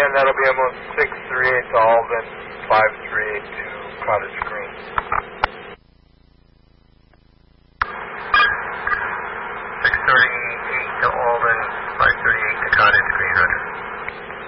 And that'll be almost 638 to Alvin, 5382 Cottage Green.